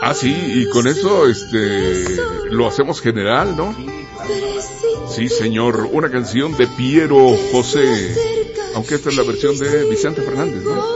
Ah, sí, y con eso, lo hacemos general, ¿no? Sí, señor, una canción de Piero José, aunque esta es la versión de Vicente Fernández, ¿no?